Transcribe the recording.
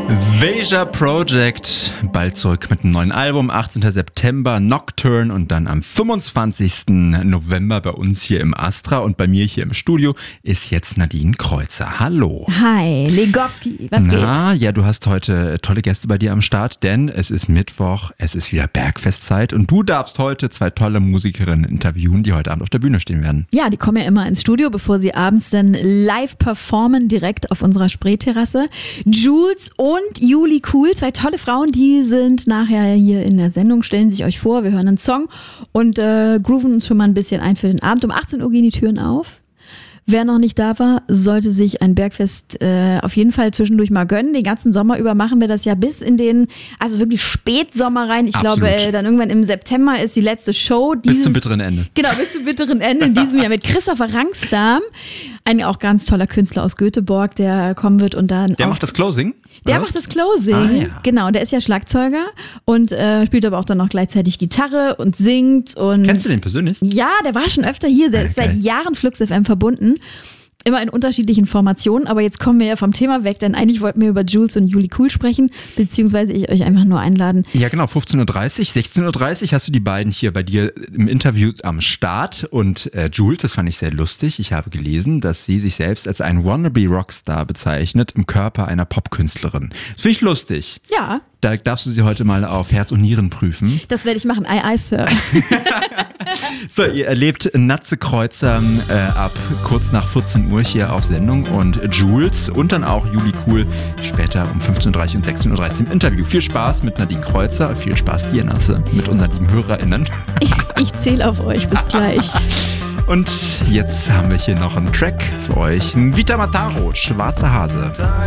Veja Project, bald zurück mit einem neuen Album, 18. September, Nocturne und dann am 25. November bei uns hier im Astra und bei mir hier im Studio ist jetzt Nadine Kreuzer. Hallo. Hi, Legowski, was geht? Ja, du hast heute tolle Gäste bei dir am Start, denn es ist Mittwoch, es ist wieder Bergfestzeit und du darfst heute zwei tolle Musikerinnen interviewen, die heute Abend auf der Bühne stehen werden. Ja, die kommen ja immer ins Studio, bevor sie abends dann live performen, direkt auf unserer Spreeterrasse. Jules und Juli Cool, zwei tolle Frauen, die sind nachher hier in der Sendung, stellen sich euch vor, wir hören einen Song und grooven uns schon mal ein bisschen ein für den Abend. Um 18 Uhr gehen die Türen auf. Wer noch nicht da war, sollte sich ein Bergfest auf jeden Fall zwischendurch mal gönnen. Den ganzen Sommer über machen wir das ja bis in den, also wirklich Spätsommer rein. Ich glaube, dann irgendwann im September ist die letzte Show. Bis zum bitteren Ende. Genau, bis zum bitteren Ende in diesem Jahr mit Christopher Rangsdam. Ein auch ganz toller Künstler aus Göteborg, der kommen wird und dann. Der macht das Closing? Der macht das Closing, ja. Genau, der ist ja Schlagzeuger und spielt aber auch dann noch gleichzeitig Gitarre und singt. Und kennst du den persönlich? Ja, der war schon öfter hier, der ist seit Jahren Flux FM verbunden. Immer in unterschiedlichen Formationen, aber jetzt kommen wir ja vom Thema weg, denn eigentlich wollten wir über Jules und Juli Cool sprechen, beziehungsweise ich euch einfach nur einladen. Ja genau, 15.30 Uhr, 16.30 Uhr hast du die beiden hier bei dir im Interview am Start und Jules, das fand ich sehr lustig, ich habe gelesen, dass sie sich selbst als ein Wannabe-Rockstar bezeichnet im Körper einer Popkünstlerin. Das finde ich lustig. Ja. Da darfst du sie heute mal auf Herz und Nieren prüfen. Das werde ich machen, aye, Sir. So, ihr erlebt Natze Kreuzer ab kurz nach 14 Uhr hier auf Sendung und Jules und dann auch Juli Cool später um 15.30 Uhr und 16.30 Uhr im Interview. Viel Spaß mit Nadine Kreuzer, viel Spaß dir, Natze, mit unseren lieben HörerInnen. Ich zähle auf euch, bis gleich. Und jetzt haben wir hier noch einen Track für euch. Vita Mataro, Schwarzer Hase.